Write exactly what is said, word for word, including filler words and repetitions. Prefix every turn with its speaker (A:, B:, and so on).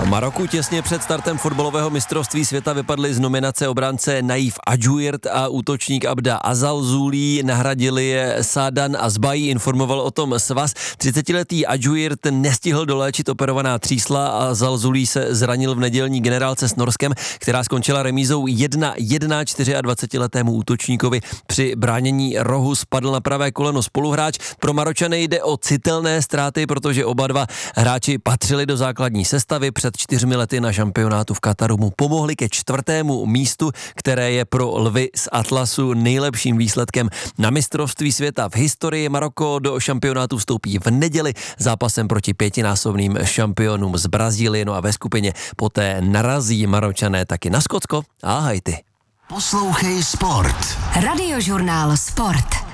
A: Maroku těsně před startem fotbalového mistrovství světa vypadly z nominace obránce Naif Adjouirt a útočník Abda Azalzouli, nahradili je Sadan Azbaji, informoval o tom svaz. třicetiletý Adjouirt nestihl doléčit operovaná třísla a Azalzouli se zranil v nedělní generálce s Norskem, která skončila remízou jedna jedna. dvacetičtyřletému útočníkovi při bránění rohu spadl na pravé koleno spoluhráč. Pro Maročany jde o citelné ztráty, protože oba dva hráči patřili do základní sestavy. Před čtyřmi lety na šampionátu v Kataru mu pomohli ke čtvrtému místu, které je pro lvy z Atlasu nejlepším výsledkem na mistrovství světa v historii. Maroko do šampionátu vstoupí v neděli zápasem proti pětinásobným šampionům z Brazílie, no a ve skupině poté narazí Maročané taky na Skotsko a Haiti.
B: Poslouchej Sport.
C: Radiožurnál Sport.